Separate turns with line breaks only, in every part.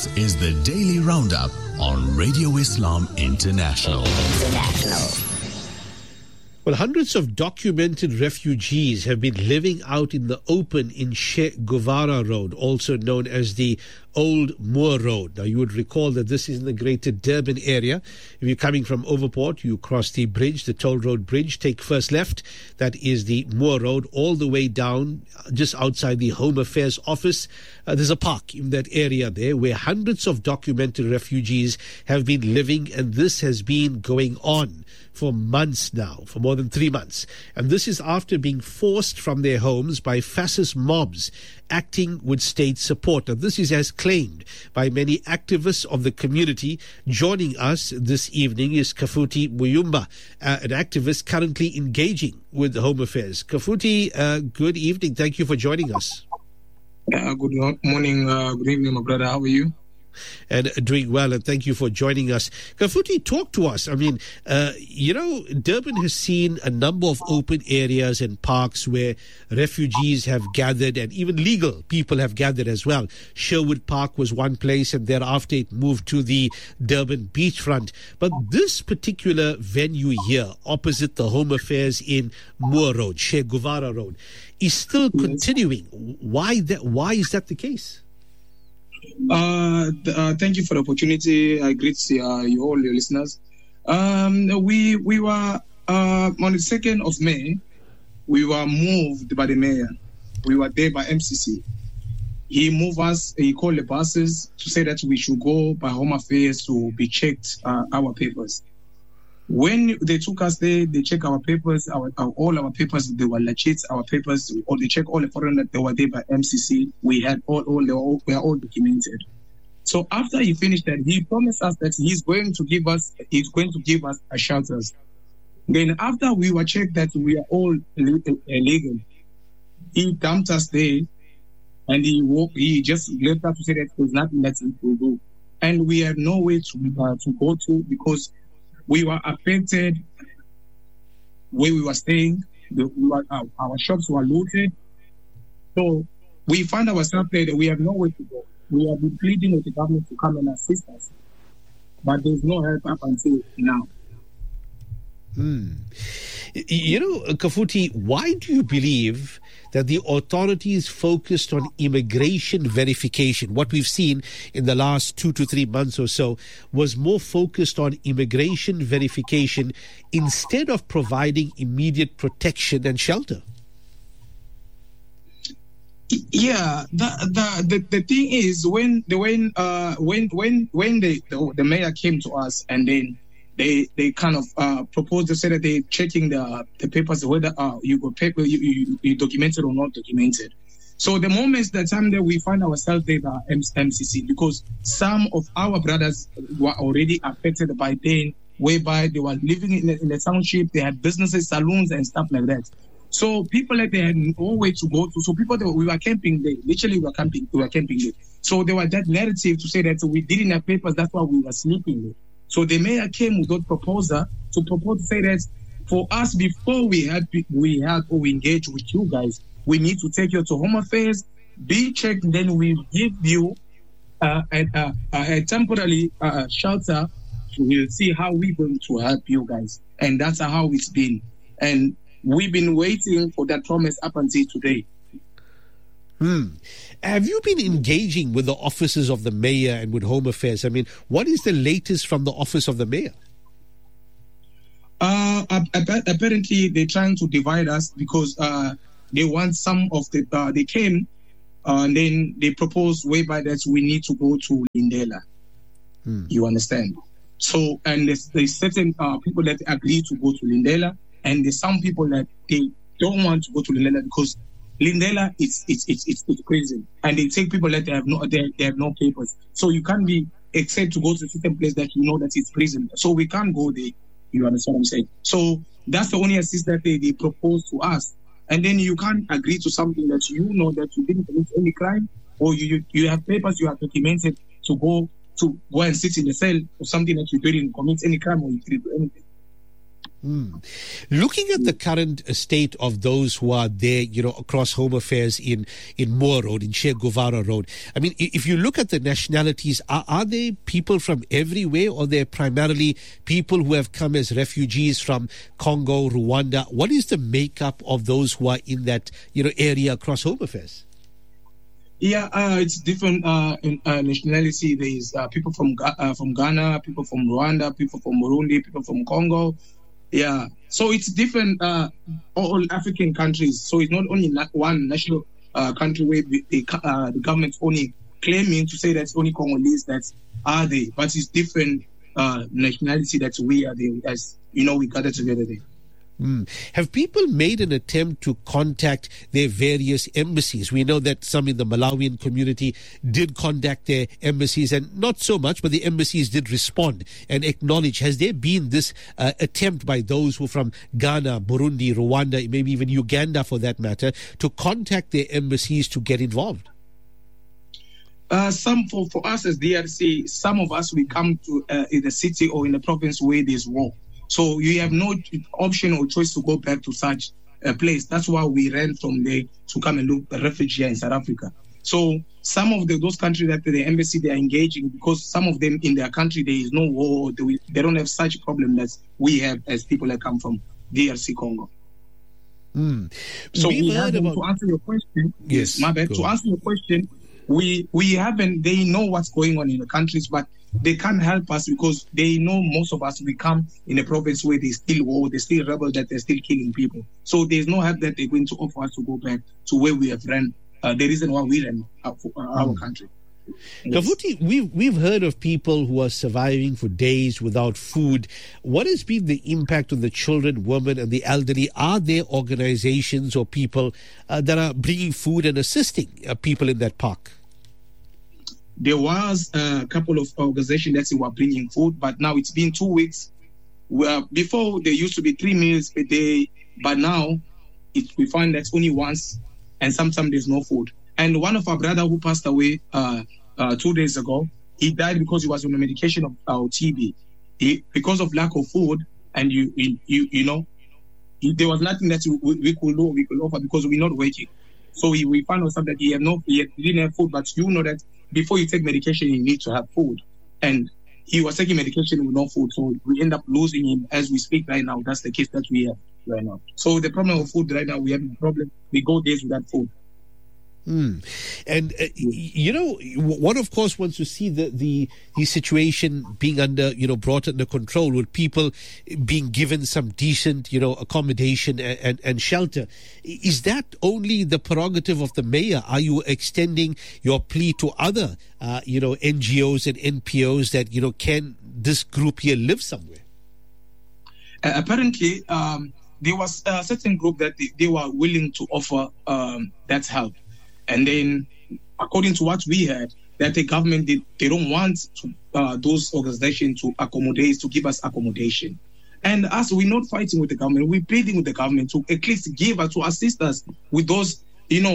This is the Daily Roundup on Radio Islam International.
Well, hundreds of documented refugees have been living out in the open in Che Guevara Road, also known as the Old Moor Road. Now, you would recall that this is in the greater Durban area. If you're coming from Overport, you cross the bridge, the Toll Road Bridge, take first left. That is the Moor Road, all the way down just outside the Home Affairs office. There's a park in that area there where hundreds of documented refugees have been living, and this has been going on for months now, for more than 3 months. And this is after being forced from their homes by fascist mobs acting with state support. Now, this is as claimed by many activists of the community. Joining us this evening is Kafuti Muyumba, an activist currently engaging with Home Affairs. Kafuti, good evening. Thank you for joining us.
Good morning, good evening, my brother. How are you?
And doing well, and thank you for joining us. Kafuti, talk to us. I mean, Durban has seen a number of open areas and parks where refugees have gathered, and even legal people have gathered as well. Sherwood Park was one place, and thereafter it moved to the Durban beachfront. But this particular venue here, opposite the Home Affairs in Moor Road, Che Guevara Road, is still continuing. Why is that the case?
Thank you for the opportunity. I greet you all, your listeners. We were on the 2nd of May. We were moved by the mayor. We were there by MCC. He moved us. He called the buses to say that we should go by Home Affairs to be checked our papers. When they took us there, they checked our papers, all our papers, they were legit, our papers, or they checked all the foreigners that they were there by MCC. We had we were all documented. So after he finished that, he promised us that he's going to give us a shelters. Then after we were checked that we are all illegal, he dumped us there, and he just left us to say that there's nothing that he will do. And we had no way to go to, because we were affected where we were staying. Our shops were looted. So we found ourselves there that we have no way to go. We have been pleading with the government to come and assist us, but there's no help up until now.
Kafuti, why do you believe that the authorities focused on immigration verification? What we've seen in the last 2 to 3 months or so was more focused on immigration verification instead of providing immediate protection and shelter.
Yeah, the thing is, when the mayor came to us, and then they kind of proposed to say that they're checking the papers, whether you got paper, you documented or not documented. So the moment, the time that we find ourselves there at MCC, because some of our brothers were already affected by then, whereby they were living in the township, they had businesses, saloons, and stuff like that. So people that they had no way to go to. So people that we were camping there, literally we were camping there. So there was that narrative to say that we didn't have papers, that's why we were sleeping there. So the mayor came with that proposal to say that for us, before we engage with you guys, we need to take you to Home Affairs, be checked, then we give you a temporary shelter. We'll see how we're going to help you guys. And that's how it's been. And we've been waiting for that promise up until today.
Have you been engaging with the offices of the mayor and with Home Affairs? I mean, what is the latest from the office of the mayor?
Apparently, they're trying to divide us because they want some of they came and then they proposed whereby that we need to go to Lindela. You understand? So, and there's certain people that agree to go to Lindela, and there's some people that they don't want to go to Lindela because Lindela it's prison, and they take people that they have no papers. So you can't be except to go to a certain place that you know that it's prison. So we can't go there. You understand what I'm saying? So that's the only assist that they propose to us. And then you can't agree to something that you know that you didn't commit any crime, or you have papers, you have documented to go and sit in the cell or something that you didn't commit any crime or you didn't do anything.
Looking at the current state of those who are there, across Home Affairs in Moore Road, in Che Guevara Road, I mean, if you look at the nationalities, are they people from everywhere, or they're primarily people who have come as refugees from Congo, Rwanda? What is the makeup of those who are in that, area across Home Affairs?
Yeah, it's different nationality. There's people from Ghana, people from Rwanda, people from Burundi, people from Congo. Yeah, so it's different, all African countries. So it's not only one national country where the government's only claiming to say that's only Congolese that are there, but it's different nationality that we are there, as we gather together there.
Have people made an attempt to contact their various embassies? We know that some in the Malawian community did contact their embassies, and not so much, but the embassies did respond and acknowledge. Has there been this attempt by those who are from Ghana, Burundi, Rwanda, maybe even Uganda for that matter, to contact their embassies to get involved?
Some for us as DRC, some of us, we come to in the city or in the province where there's war. So you have no option or choice to go back to such a place. That's why we ran from there to come and look at refugee in South Africa. So some of those countries that the embassy, they are engaging, because some of them in their country, there is no war. They don't have such problem as we have as people that come from DRC Congo. So we have to answer your question.
Yes,
my bad. To answer your question, we haven't, they know what's going on in the countries, but they can't help us because they know most of us, we come in a province where there's still war, there's still rebels, that they're still killing people. So there's no help that they're going to offer us to go back to where we have ran, the reason why we ran our country. Yes.
Kafuti, we've heard of people who are surviving for days without food. What has been the impact on the children, women, and the elderly? Are there organizations or people that are bringing food and assisting people in that park?
There was a couple of organizations that were bringing food, but now it's been 2 weeks. Before, there used to be 3 meals a day, but now we find that's only once, and sometimes there's no food. And one of our brothers who passed away 2 days ago, he died because he was on the medication of TB. Because of lack of food, and there was nothing that we could do, we could offer, because we're not working. So we found ourselves that he didn't have food, but you know that before you take medication, you need to have food. And he was taking medication with no food, so we end up losing him as we speak right now. That's the case that we have right now. So the problem of food right now, we have a problem. We go days without food.
And one of course wants to see the situation being brought under control, with people being given some decent accommodation and shelter. Is that only the prerogative of the mayor? Are you extending your plea to other NGOs and NPOs that can this group here live somewhere?
Apparently there was a certain group that they were willing to offer that help. And then, according to what we heard, that the government, they don't want those organizations to give us accommodation. And us, we're not fighting with the government. We're pleading with the government to at least to assist us with those,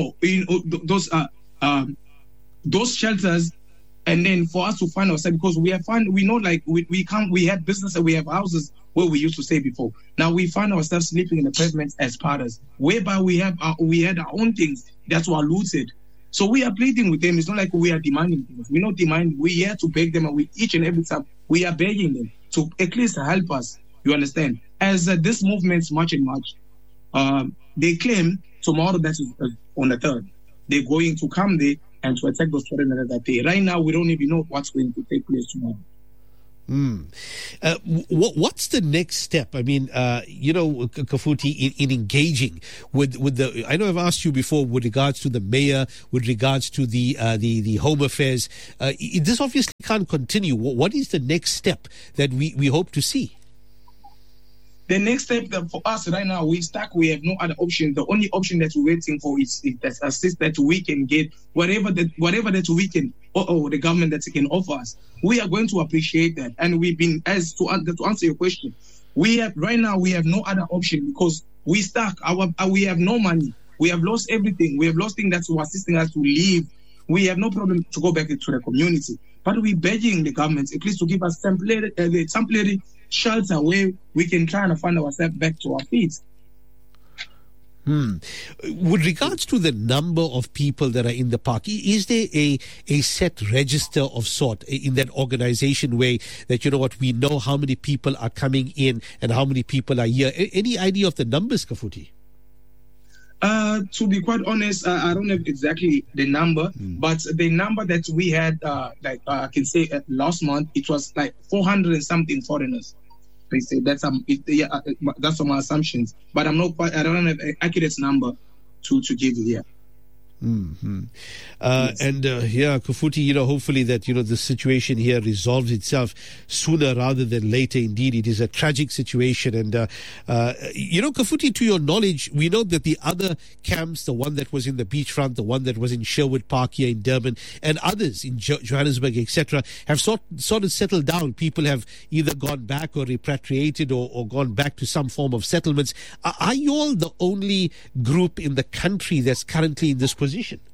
those shelters. And then for us to find ourselves, because we have we have business and we have houses where we used to stay before. Now we find ourselves sleeping in the pavements as partners, whereby we had our own things that were looted. So we are pleading with them. It's not like we are demanding things. We're not demanding. We're here to beg them, and each and every time we are begging them to at least help us. You understand? As this movement's much and much, they claim tomorrow, that is on the 3rd, they're going to come there and to attack those foreigners that day. Right now, we don't even know what's going to take place tomorrow.
What's the next step? I mean, Kafuti, in engaging with the. I know I've asked you before with regards to the mayor, with regards to the Home Affairs. This obviously can't continue. What is the next step that we hope to see?
The next step for us right now, we're stuck. We have no other option. The only option that we're waiting for is that assist that we can get whatever that we can, or the government that can offer us. We are going to appreciate that. And we've been, to answer your question, we have no other option, because we stuck. We have no money. We have lost everything. We have lost things that were assisting us to leave. We have no problem to go back into the community. But we're begging the government at least to give us temporary shelter where we can try and find ourselves back to our feet.
With regards to the number of people that are in the park, is there a set register of sort in that organization way that, you know what, we know how many people are coming in and how many people are here? Any idea of the numbers, Kafuti?
To be quite honest, I don't have exactly the number, but the number that we had, I can say last month, it was like 400 and something foreigners. They say that's that's some assumptions, but I don't have an accurate number to give you here.
Kafuti, hopefully that, the situation here resolves itself sooner rather than later. Indeed, it is a tragic situation. And, Kafuti, to your knowledge, we know that the other camps, the one that was in the beachfront, the one that was in Sherwood Park here in Durban, and others in Johannesburg, etc., have sort of settled down. People have either gone back or repatriated or gone back to some form of settlements. Are you all the only group in the country that's currently in this position?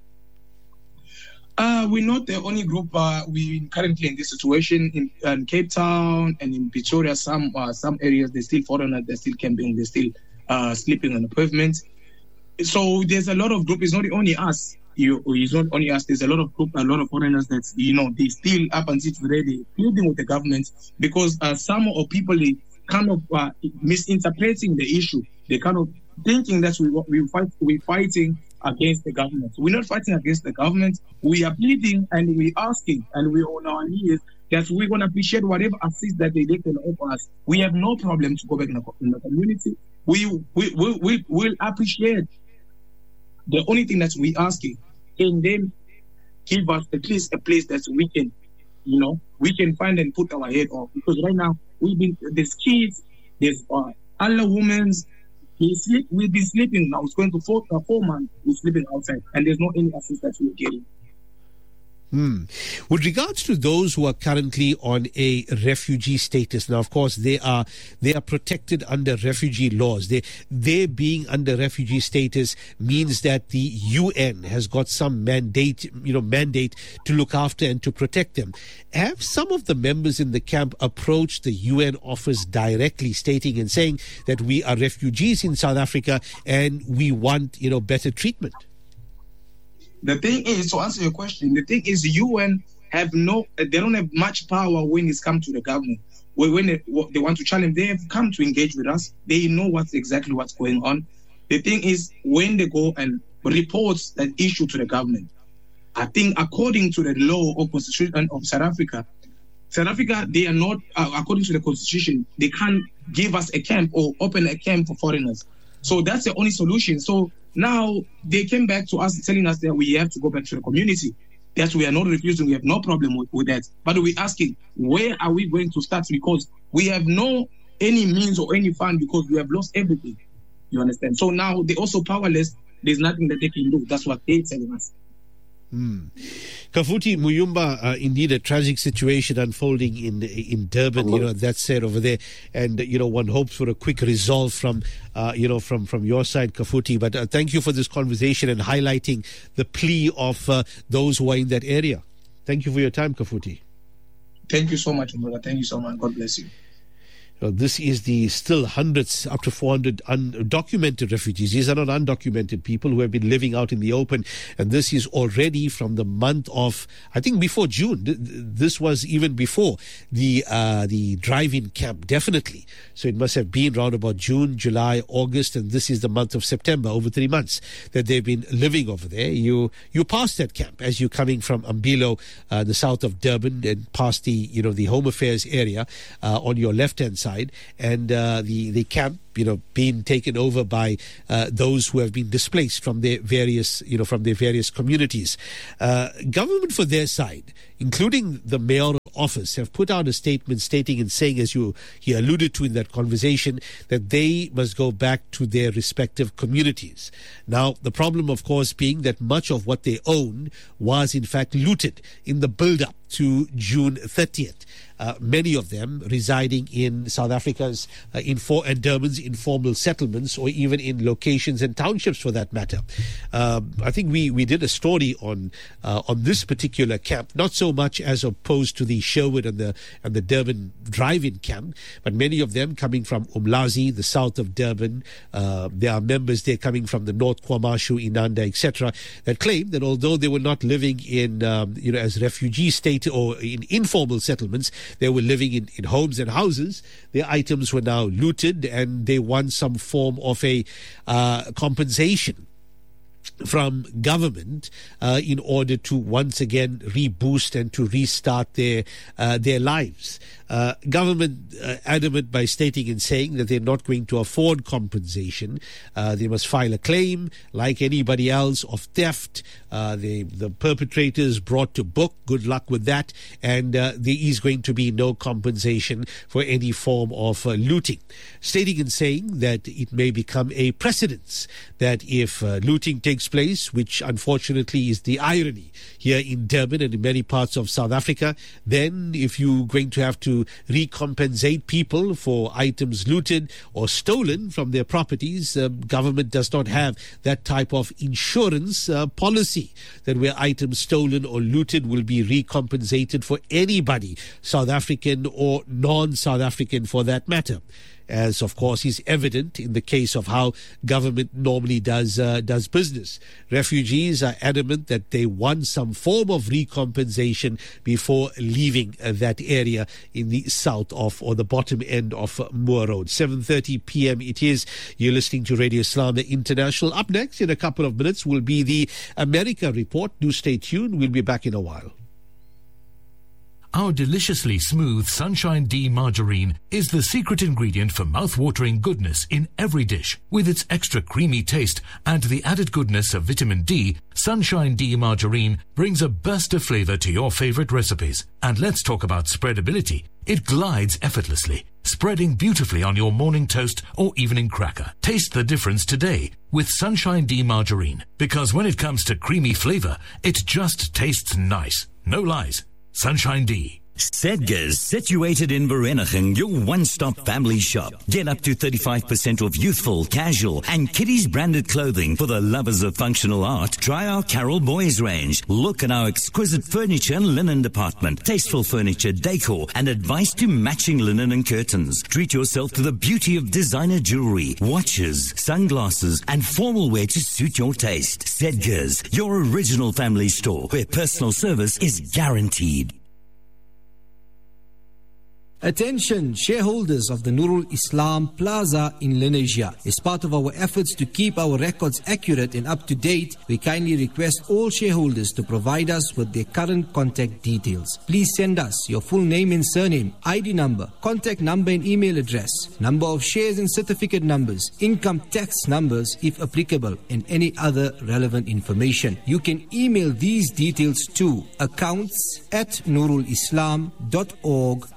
We're not the only group. We're currently in this situation in Cape Town and in Pretoria. Some areas, they're still foreigners, they're still camping, they're still sleeping on the pavement. So there's a lot of groups. It's not only us. It's not only us. There's a lot of group, a lot of foreigners that, they still up until today, they're pleading with the government because some of people, they kind of misinterpreting the issue. They kind of thinking that we're fighting against the government. We're not fighting against the government. We are pleading and we're asking and we're on our knees that we're going to appreciate whatever assist that they can offer us. We have no problem to go back in the community. We'll appreciate. The only thing that we're asking, can they give us at least a place that we can, we can find and put our head off? Because right now, there's kids, there's other women's. We've been sleeping now. It's going to 4 months. We're sleeping outside, and there's no any assistance we're getting.
With regards to those who are currently on a refugee status, now of course they are protected under refugee laws. They being under refugee status means that the UN has got some mandate to look after and to protect them. Have some of the members in the camp approached the UN office directly, stating and saying that we are refugees in South Africa and we want better treatment?
The thing is, to answer your question, the thing is the UN they don't have much power when it's come to the government. When they want to challenge, they have come to engage with us. They know what's going on. The thing is, when they go and report that issue to the government, I think according to the law or constitution of South Africa, they are not, according to the constitution, they can't give us a camp or open a camp for foreigners. So that's the only solution. So now they came back to us telling us that we have to go back to the community. That we are not refusing, we have no problem with that. But we're asking, where are we going to start? Because we have no any means or any fund because we have lost everything. You understand? So now they're also powerless. There's nothing that they can do. That's what they're telling us.
Kafuti Muyumba, indeed a tragic situation unfolding in Durban, that said over there, and one hopes for a quick resolve from your side, Kafuti. But thank you for this conversation and highlighting the plea of those who are in that area. Thank you for your time, Kafuti.
Thank you so much, brother. Thank you so much. God bless you.
This is the still hundreds, up to 400 undocumented refugees. These are not undocumented people who have been living out in the open. And this is already from the month of, I think before June. This was even before the drive-in camp, definitely. So it must have been around about June, July, August, and this is the month of September, over 3 months that they've been living over there. You pass that camp as you're coming from Umbilo, the south of Durban, and past the Home Affairs area on your left-hand side. And the camp, being taken over by those who have been displaced from their various communities. Government, for their side, including the mayoral office, have put out a statement stating and saying, as he alluded to in that conversation, that they must go back to their respective communities. Now, the problem, of course, being that much of what they owned was in fact looted in the build-up to June 30th. Many of them residing in South Africa's and Durban's informal settlements or even in locations and townships for that matter. I think we did a story on this particular camp, not so much as opposed to the Sherwood and the Durban drive-in camp, but many of them coming from Umlazi, the south of Durban. There are members there coming from the North KwaMashu, Inanda, etc., that claim that although they were not living in as refugee state or in informal settlements, they were living in homes and houses. Their items were now looted and they want some form of a compensation from government in order to once again reboost and to restart their lives. Government adamant by stating and saying that they're not going to afford compensation. They must file a claim like anybody else of theft. The perpetrators brought to book. Good luck with that. And there is going to be no compensation for any form of looting. Stating and saying that it may become a precedence that if looting takes place, which unfortunately is the irony here in Durban and in many parts of South Africa, then if you're going to have to recompensate people for items looted or stolen from their properties, government does not have that type of insurance policy that where items stolen or looted will be recompensated for anybody, South African or non-South African for that matter, as of course is evident in the case of how government normally does business. Refugees are adamant that they want some form of recompensation before leaving that area in the south of or the bottom end of Moore Road. 7:30 p.m. it is. You're listening to Radio Islam International. Up next in a couple of minutes will be the America Report. Do stay tuned. We'll be back in a while.
Our deliciously smooth Sunshine D margarine is the secret ingredient for mouth-watering goodness in every dish. With its extra creamy taste and the added goodness of vitamin D, Sunshine D margarine brings a burst of flavor to your favorite recipes. And let's talk about spreadability. It glides effortlessly, spreading beautifully on your morning toast or evening cracker. Taste the difference today with Sunshine D margarine, because when it comes to creamy flavor, it just tastes nice. No lies. Sunshine D.
Sedgars, situated in Vereeniging, your one-stop family shop. Get up to 35% off youthful, casual, and kiddies branded clothing for the lovers of functional art. Try our Carol Boys range. Look at our exquisite furniture and linen department. Tasteful furniture, decor, and advice to matching linen and curtains. Treat yourself to the beauty of designer jewelry, watches, sunglasses, and formal wear to suit your taste. Sedgars, your original family store, where personal service is guaranteed.
Attention, shareholders of the Nurul Islam Plaza in Lenasia. As part of our efforts to keep our records accurate and up to date, we kindly request all shareholders to provide us with their current contact details. Please send us your full name and surname, ID number, contact number and email address, number of shares and certificate numbers, income tax numbers if applicable, and any other relevant information. You can email these details to accounts@nurulislam.org.